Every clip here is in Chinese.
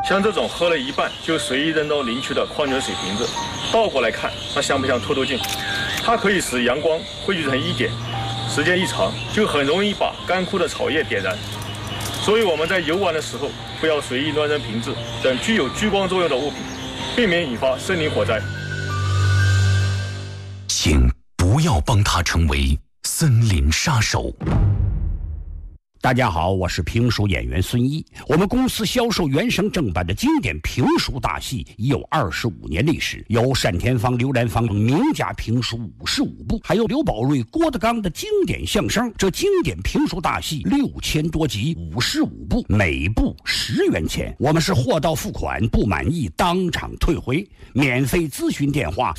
像这种喝了一半就随意扔到林区的矿泉水瓶子，倒过来看，它像不像透透镜？它可以使阳光汇聚成一点，时间一长，就很容易把干枯的草叶点燃。所以我们在游玩的时候，不要随意乱扔瓶子等具有聚光作用的物品，避免引发森林火灾。 请不要帮他成为森林杀手。 大家好，我是评书演员孙一。我们公司销售原声正版的经典评书大戏已有25年历史，有单田芳、刘兰芳名家评书55部，还有刘宝瑞、郭德纲的经典相声。这经典评书大戏6000多集，55部，每部10元钱。我们是货到付款，不满意当场退回。免费咨询电话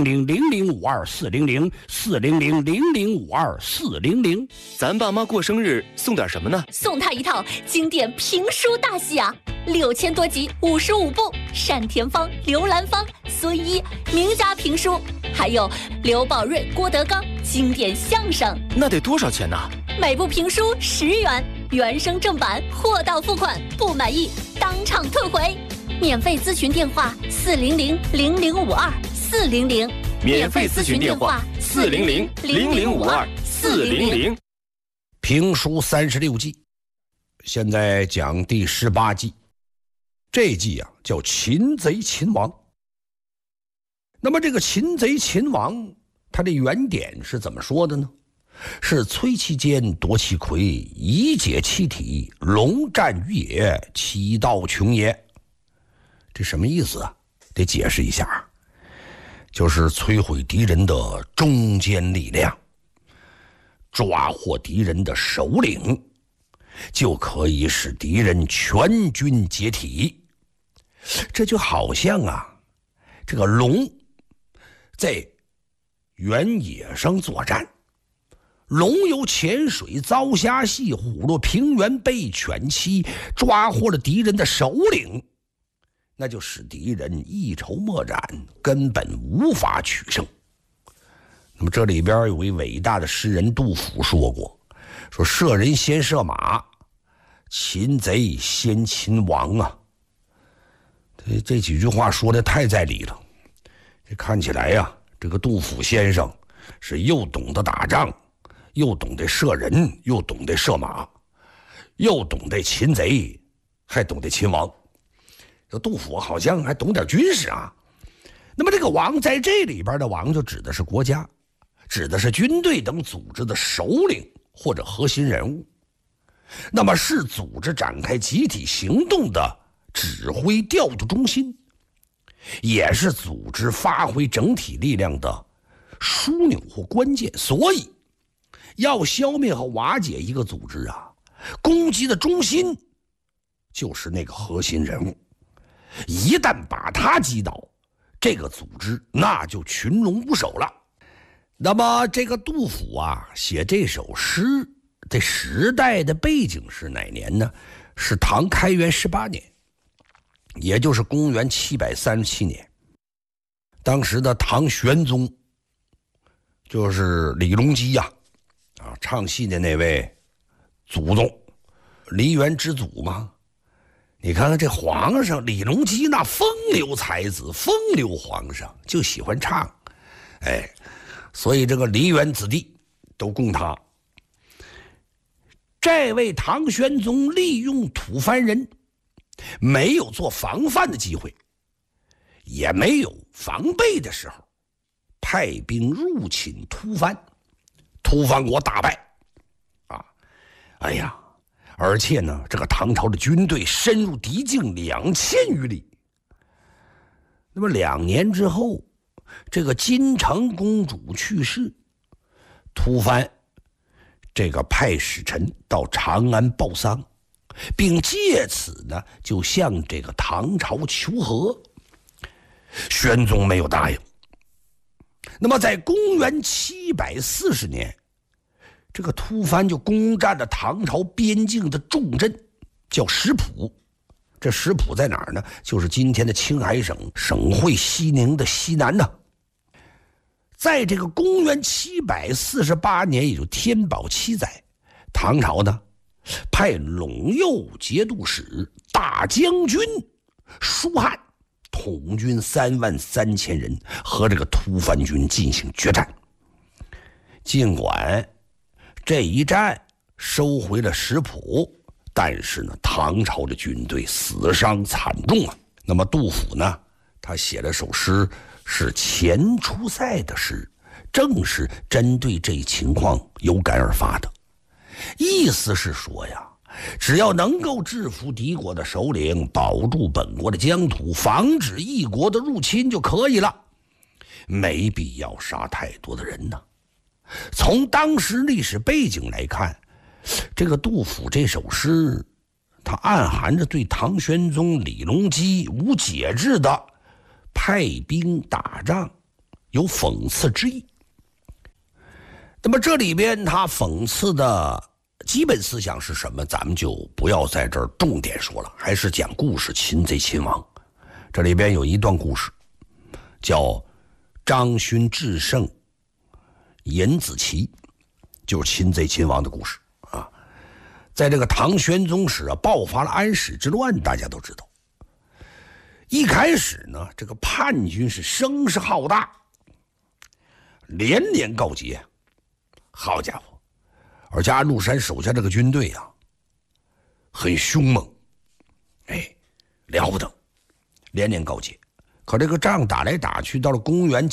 400-0052-400-400-0052-400。 咱爸妈过生日送点什么呢？ 送他一套经典评书大戏啊，6000多集55部，单田芳、刘兰芳、孙一名家评书，还有刘宝瑞、郭德纲经典相声。 那得多少钱呢？ 每部评书10元，原声正版，货到付款，不满意当场退回。免费咨询电话400-0052-400。 免费咨询电话400-0052-400。 评书36季，现在讲第18季。这季啊叫擒贼擒王。那么这个擒贼擒王，它的原点是怎么说的呢？是崔其坚夺其魁，以解其体，龙战于野，其道穷也。这什么意思啊？得解释一下，就是摧毁敌人的中坚力量，抓获敌人的首领，就可以使敌人全军解体。这就好像啊，这个龙在原野上作战，龙游浅水，遭虾戏，虎落平原，被犬欺，抓获了敌人的首领，那就使敌人一筹莫展，根本无法取胜。那么这里边有位伟大的诗人杜甫说过，说射人先射马，擒贼先擒王啊。这几句话说的太在理了。这看起来呀，这个杜甫先生是又懂得打仗，又懂得射人，又懂得射马，又懂得擒贼，还懂得擒王。这杜甫好像还懂点军事啊。那么这个王在这里边的王就指的是国家，指的是军队等组织的首领或者核心人物，那么是组织展开集体行动的指挥调度中心，也是组织发挥整体力量的枢纽或关键。所以要消灭和瓦解一个组织啊，攻击的中心就是那个核心人物，一旦把他击倒，这个组织那就群龙无首了。那么这个杜甫啊写这首诗的时代的背景是哪年呢？是唐开元18年，也就是公元737年。当时的唐玄宗就是李隆基呀，唱戏的那位祖宗，梨园之祖嘛。你看看这皇上李隆基那风流才子，风流皇上就喜欢唱，所以这个梨园子弟都供他。这位唐玄宗利用吐蕃人没有做防范的机会，也没有防备的时候，派兵入侵吐蕃，吐蕃国大败而且呢，这个唐朝的军队深入敌境2000余里。那么2年之后，这个金城公主去世，吐蕃这个派使臣到长安报丧，并借此呢就向这个唐朝求和。玄宗没有答应。那么在公元740年，这个吐蕃就攻占了唐朝边境的重镇，叫石浦。这石浦在哪儿呢？就是今天的青海省省会西宁的西南呢。在这个公元748年，也就天宝7载，唐朝呢派陇右节度使大将军蜀汉统军33000人和这个吐蕃军进行决战。尽管这一战收回了石浦，但是呢，唐朝的军队死伤惨重啊。那么杜甫呢，他写了首诗，是前出塞的诗，正是针对这一情况有感而发的。意思是说呀，只要能够制服敌国的首领，保住本国的疆土，防止异国的入侵就可以了，没必要杀太多的人呢。从当时历史背景来看，这个杜甫这首诗，它暗含着对唐玄宗李隆基无节制的派兵打仗有讽刺之意。那么这里边他讽刺的基本思想是什么，咱们就不要在这儿重点说了，还是讲故事，擒贼擒王。这里边有一段故事叫张勋制胜尹子奇，就是擒贼擒王的故事啊。在这个唐玄宗时啊，爆发了安史之乱，大家都知道。一开始呢，这个叛军是声势浩大，连连告捷。好家伙，而且安禄山手下这个军队啊，很凶猛，了不得，连连告捷。可这个仗打来打去，到了公元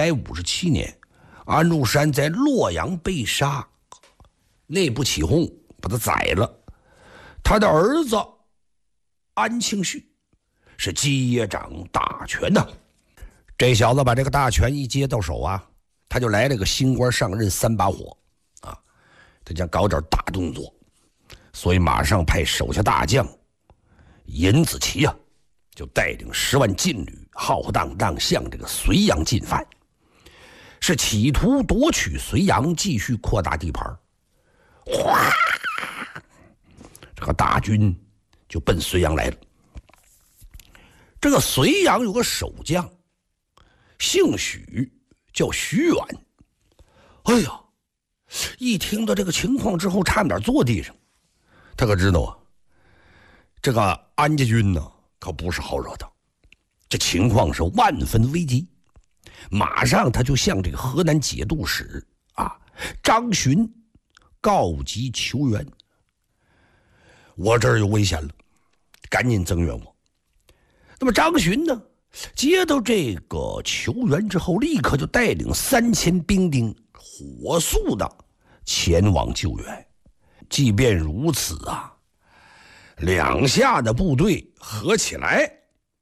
757年，安禄山在洛阳被杀，内部起哄，把他宰了。他的儿子安庆绪是接掌大权呐。这小子把这个大权一接到手啊，他就来了个新官上任3把火啊，他想搞点大动作，所以马上派手下大将尹子奇啊，就带领10万劲旅浩浩荡荡向这个睢阳进犯，是企图夺取睢阳，继续扩大地盘。哗，这个大军就奔睢阳来了。这个睢阳有个守将，姓许，叫许远。哎呀，一听到这个情况之后，差点坐地上。他可知道啊，这个安家军呢，可不是好惹的。这情况是万分危急，马上他就向这个河南节度使啊张巡告急求援。我这儿有危险了，赶紧增援我。那么张巡呢，接到这个求援之后，立刻就带领3000兵丁火速的前往救援。即便如此啊，两下的部队合起来，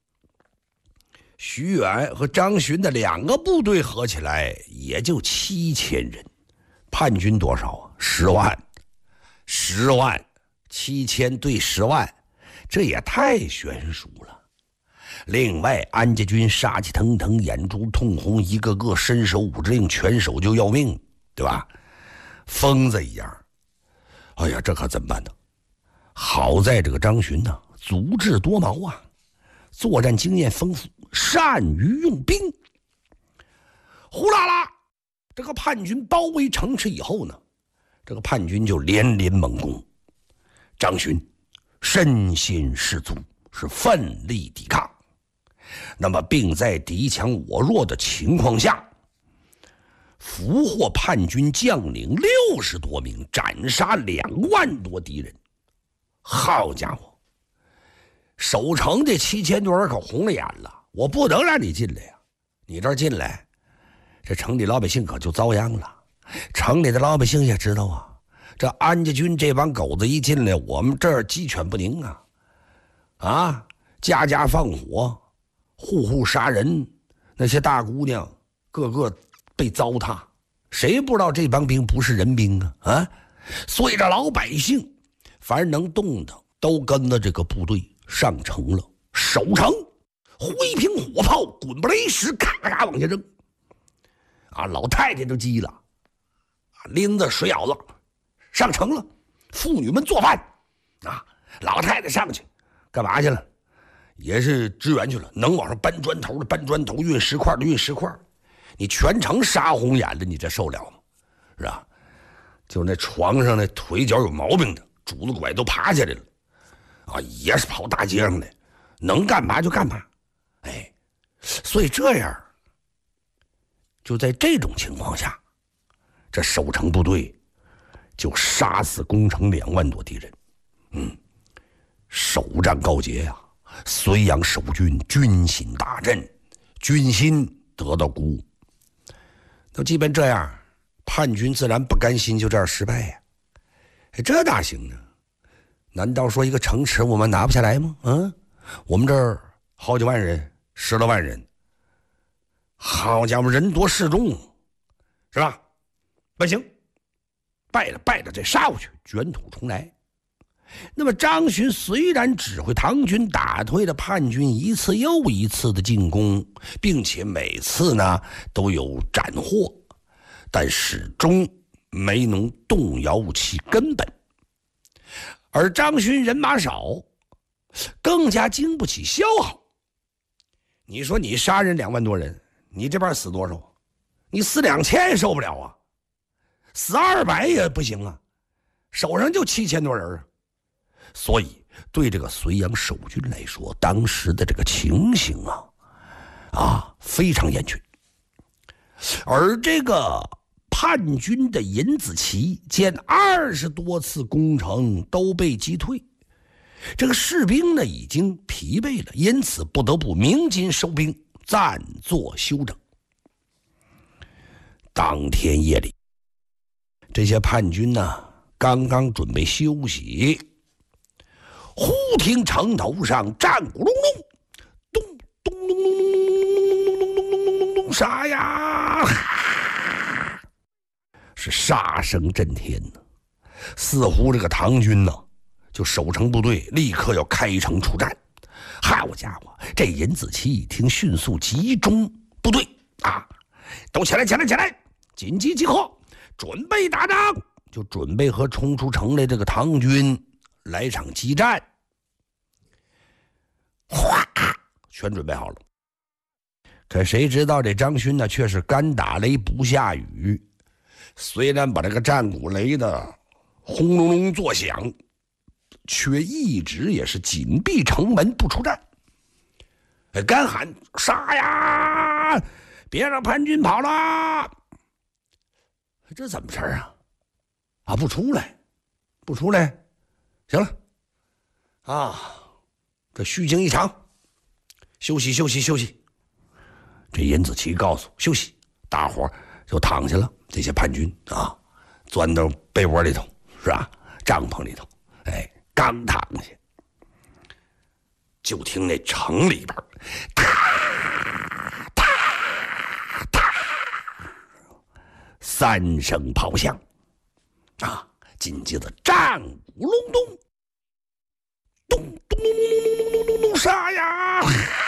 徐远和张巡的2个部队合起来也就7000人，叛军多少啊？10万，10万，7000对10万，这也太悬殊了。另外，安家军杀气腾腾，眼珠通红，一个个伸手五指令，拳手就要命，对吧？疯子一样。哎呀，这可怎么办呢？好在这个张巡呢，足智多谋啊，作战经验丰富，善于用兵。呼啦啦，这个叛军包围城池以后呢，这个叛军就连连猛攻。张巡身先士卒，是奋力抵抗。那么并在敌强我弱的情况下，俘获叛军将领60多名，斩杀2万多敌人。好家伙，守城这7000多人可红了眼了，我不能让你进来呀！你这儿进来，这城里老百姓可就遭殃了。城里的老百姓也知道啊，这安家军这帮狗子一进来，我们这儿鸡犬不宁啊！啊，家家放火，户户杀人，那些大姑娘个个被糟蹋，谁不知道这帮兵不是人兵啊？啊，所以这老百姓凡能动的都跟着这个部队上城了，守城，挥瓶火炮，滚不雷石，咔咔往下扔。啊，老太太都急了，拎着水舀子上城了，妇女们做饭啊，老太太上去干嘛去了？也是支援去了，能往上搬砖头的搬砖头，运石块的运石块。你全城杀红眼了，你这受了吗？是吧？就那床上那腿脚有毛病的，拄着拐都爬下来了，啊，也是跑大街上来， 能干嘛就干嘛。哎，所以这样，就在这种情况下，这守城部队就杀死攻城2万多敌人。首战告捷呀，绥阳守军军心大振，军心得到鼓舞。那即便这样，叛军自然不甘心就这样失败呀。这哪行呢？难道说一个城池我们拿不下来吗？我们这儿好几万人，10多万人，好家伙，人多势众，是吧？不行，败了，再杀过去，卷土重来。那么张巡虽然指挥唐军打退了叛军一次又一次的进攻，并且每次呢都有斩获，但始终没能动摇其根本。而张巡人马少，更加经不起消耗。你说你杀人2万多人，你这边死多少？你死2000也受不了啊，死200也不行啊，手上就7000多人啊。所以对这个绥阳守军来说，当时的这个情形非常严峻。而这个叛军的尹子奇见20多次攻城都被击退，这个士兵呢已经疲惫了，因此不得不鸣金收兵，暂作休整。当天夜里，这些叛军呢刚刚准备休息，忽听城头上战鼓隆隆，咚咚隆隆隆隆隆隆隆隆，杀呀！是杀声震天呢，似乎这个唐军呢，就守城部队立刻要开城出战。好家伙，这尹子奇一听，迅速集中部队都起来，紧急集合，准备打仗，就准备和冲出城来这个唐军来场激战。哗，全准备好了。可谁知道这张勋呢，却是干打雷不下雨。虽然把这个战鼓擂得轰隆隆作响，却一直也是紧闭城门不出战。干喊杀呀，别让叛军跑了。这怎么事啊？不出来，行了这虚惊一场，休息。这尹子奇告诉休息，大伙就躺下了。这些叛军钻到被窝里头，是吧？帐篷里头，刚躺下，就听那城里边哒3声炮响紧接着战鼓隆咚，咚咚咚咚，杀呀！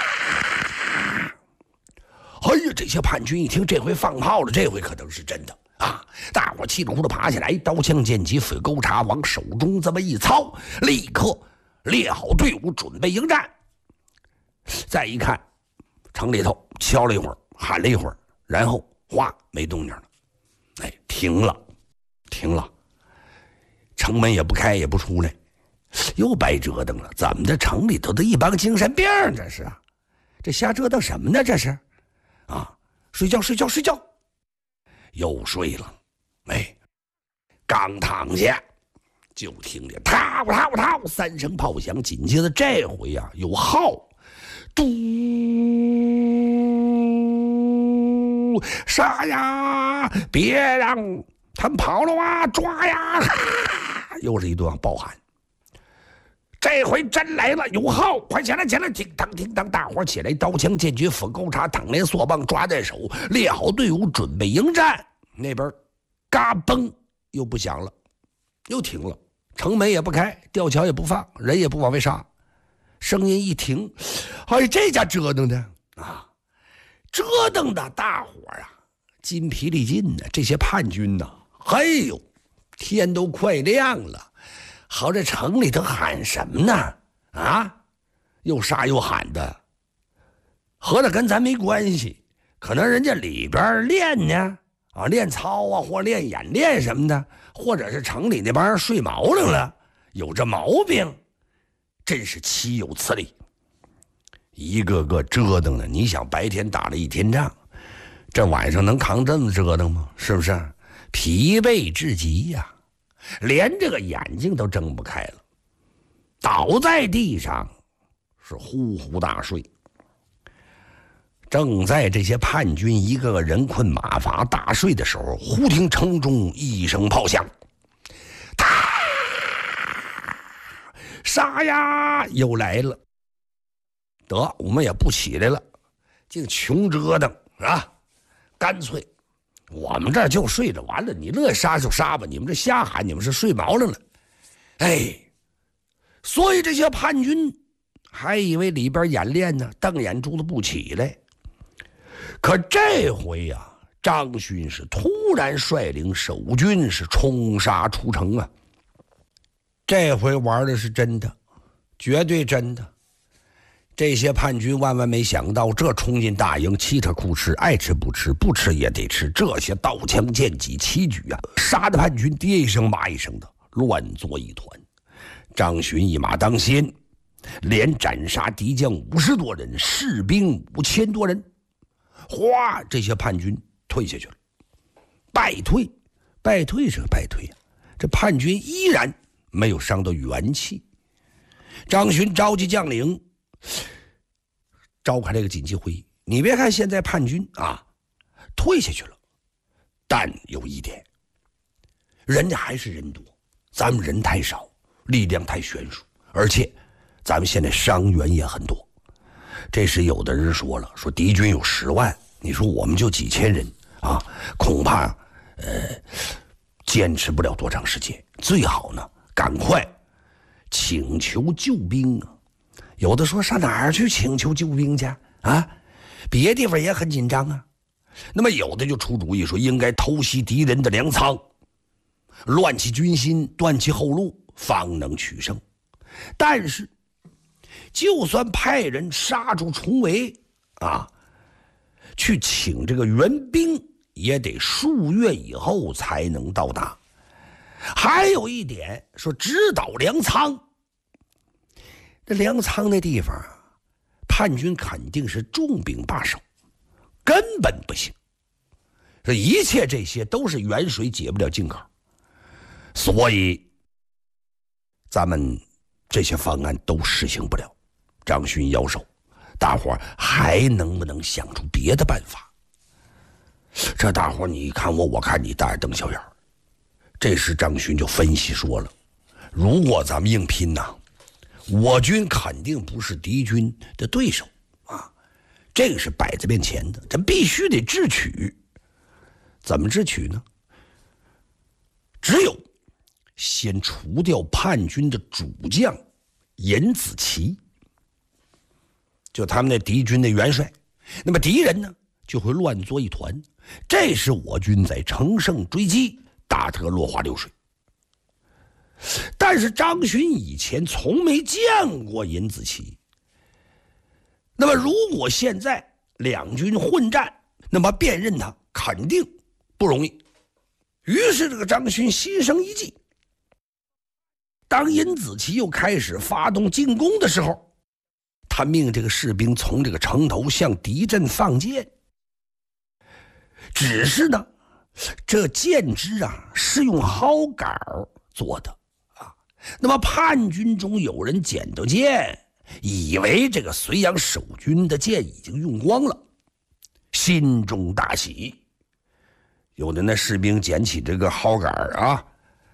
哎呀，这些叛军一听这回放炮了，这回可能是真的大伙气里呼噜爬起来，刀枪剑戟斧钩叉往手中这么一操，立刻列好队伍准备迎战。再一看城里头，敲了一会儿，喊了一会儿，然后哗，没动静了。停了，城门也不开也不出来，又白折腾了。怎么的，城里头的一帮精神病，这是这瞎折腾什么呢？这是睡觉，又睡了。刚躺下，就听见踏3声炮响，紧接着这回有号，嘟，杀呀！别让他们跑了抓呀！又是一顿暴喊。这回真来了，有号，快起来！叮当，大伙起来，刀枪剑戟斧钩叉躺连索棒抓在手，列好队伍准备迎战。那边嘎嘣又不响了，又停了，城门也不开，吊桥也不放，人也不往外杀。声音一停，这家折腾的大伙筋疲力尽呢。这些叛军天都快亮了。好，这城里头喊什么呢？又杀又喊的，合着跟咱没关系。可能人家里边练呢，练操或练演练什么的，或者是城里那帮人睡毛了，有这毛病，真是岂有此理！ 一个个折腾的。你想白天打了一天仗，这晚上能扛这么折腾吗？是不是？疲惫至极呀，连这个眼睛都睁不开了，倒在地上是呼呼大睡。正在这些叛军一个个人困马乏大睡的时候，忽听城中一声炮响，杀呀，又来了。得，我们也不起来了，净穷折腾啊！干脆我们这儿就睡着，完了你乐杀就杀吧，你们这瞎喊，你们是睡毛了。哎，所以这些叛军还以为里边演练呢，瞪眼珠子不起来。可这回呀，张勋是突然率领守军是冲杀出城啊！这回玩的是真的，绝对真的。这些叛军万万没想到，这冲进大营，嘁哧哭哧，爱吃不吃，不吃也得吃。这些刀枪剑戟齐举啊，杀的叛军爹一声妈一声的，乱作一团。张勋一马当先，连斩杀敌将50多人，士兵5000多人。哗，这些叛军退下去了，败退是败退啊，这叛军依然没有伤到元气。张勋召集将领，召开了一个紧急会议。你别看现在叛军啊退下去了，但有一点，人家还是人多，咱们人太少，力量太悬殊，而且咱们现在伤员也很多。这时有的人说了，说敌军有10万，你说我们就几千人啊，恐怕坚持不了多长时间，最好呢赶快请求救兵啊。有的说上哪儿去请求救兵去啊？别地方也很紧张啊。那么有的就出主意说，应该偷袭敌人的粮仓，乱其军心，断其后路，方能取胜。但是就算派人杀出重围啊，去请这个援兵，也得数月以后才能到达。还有一点说，直捣粮仓，这粮仓那地方啊，叛军肯定是重兵把守，根本不行。这一切这些都是远水解不了近渴，所以咱们这些方案都实行不了。张勋摇手，大伙还能不能想出别的办法？这大伙你看我，我看你，大眼瞪小眼。这时张勋就分析说了，如果咱们硬拼呐，我军肯定不是敌军的对手啊，这个是摆在面前的，这必须得智取。怎么智取呢？只有先除掉叛军的主将尹子奇，就他们那敌军的元帅，那么敌人呢就会乱作一团，这时我军在乘胜追击，大得落花流水。但是张勋以前从没见过尹子奇，那么如果现在两军混战，那么辨认他肯定不容易。于是这个张勋心生一计，当尹子奇又开始发动进攻的时候，他命这个士兵从这个城头向敌阵放箭。只是呢，这箭支啊是用蒿杆做的啊。那么叛军中有人捡到箭，以为这个绥阳守军的箭已经用光了，心中大喜。有的那士兵捡起这个蒿杆啊，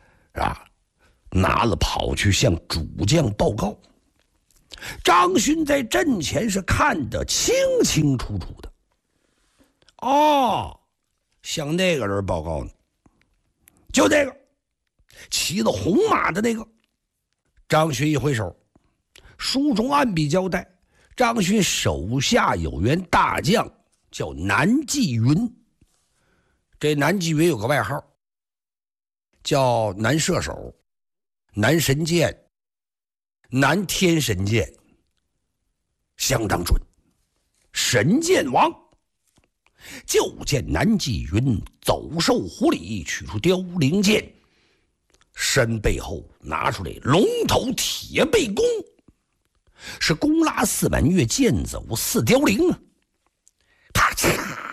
拿了跑去向主将报告。张勋在阵前是看得清清楚楚的。哦，向那个人报告呢，就那个骑了红马的那个。张勋一挥手，书中暗笔交代，张勋手下有员大将叫南霁云。这南霁云有个外号叫南射手、南神箭、南天神箭，相当准，神箭王。就见南霁云走兽狐狸，取出凋零剑，身背后拿出来龙头铁背弓， 是弓拉4满月，箭走4凋零啊！啪嚓，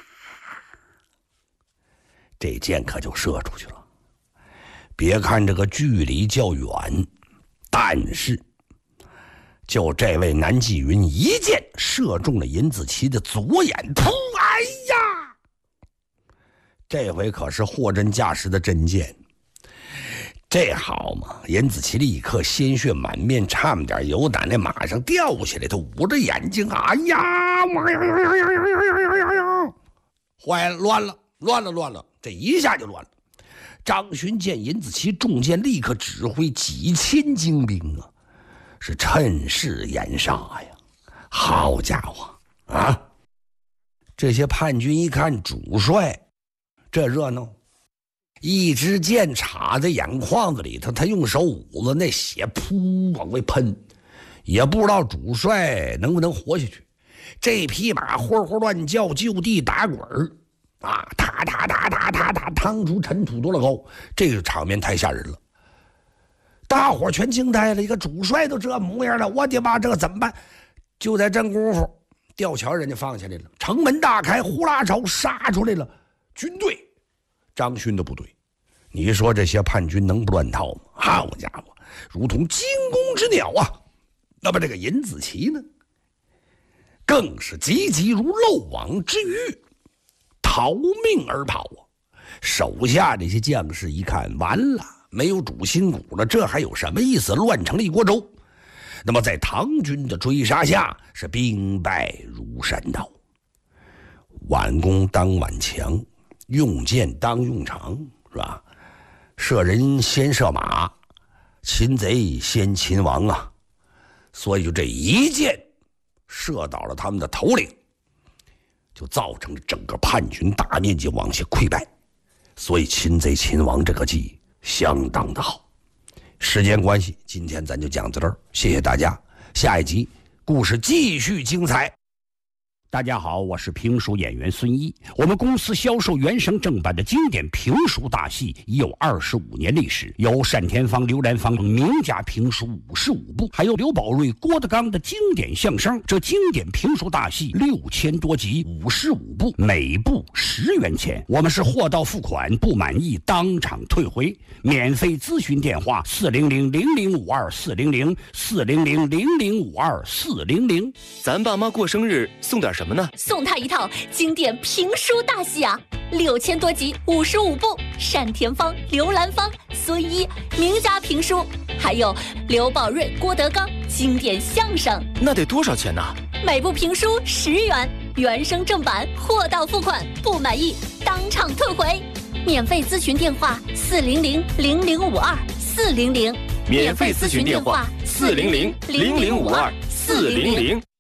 这箭可就射出去了。别看这个距离较远，但是就这位南霁云一箭射中了尹子奇的左眼，噗！哎呀，这回可是货真价实的真箭。这好嘛，尹子奇立刻鲜血满面，差点由打那马上掉下来，他捂着眼睛，哎呀妈呀呀呀呀呀呀！坏了，乱了，这一下就乱了。张巡见尹子奇中箭，立刻指挥几千精兵啊，是趁势掩杀呀！好家伙啊！这些叛军一看主帅，这热闹，一支箭插在眼眶子里头，他用手捂着那血，噗往外喷，也不知道主帅能不能活下去。这匹马呼呼乱叫，就地打滚儿。啊，踏踏踏踏踏踏，趟出尘土多了高，这个场面太吓人了。大伙全惊呆了，一个主帅都这模样了，我的妈，这个怎么办？就在这功夫，吊桥人家放下来了，城门大开，呼啦朝杀出来了军队，张勋的部队。你说这些叛军能不乱套吗？好家伙，如同惊弓之鸟啊！那么这个尹子奇呢，更是急急如漏网之鱼，逃命而跑啊！手下这些将士一看，完了，没有主心骨了，这还有什么意思？乱成了一锅粥。那么在唐军的追杀下，是兵败如山倒。挽弓当挽强，用箭当用长，是吧？射人先射马，擒贼先擒王啊！所以就这一箭射倒了他们的头领，就造成了整个叛军大面积往下溃败。所以擒贼擒王这个计相当的好。时间关系，今天咱就讲到这儿，谢谢大家。下一集故事继续精彩。 大家好，我是评书演员孙一。我们公司销售原声正版的经典评书大戏已有25年历史，有单田芳、刘兰芳名家评书55部，还有刘宝瑞、郭德纲的经典相声。这经典评书大戏6000多集，55部，每部10元钱。我们是货到付款，不满意当场退回。免费咨询电话400-0052-400，400-0052-400。 咱爸妈过生日送点什么呢？ 送他一套经典评书大戏啊，6000多集，55部，单田芳、刘兰芳、孙一名家评书，还有刘宝瑞、郭德纲经典相声。 那得多少钱呢？ 每部评书10元，原声正版，货到付款，不满意当场退回。免费咨询电话400-0052-400， 免费咨询电话400-0052-400。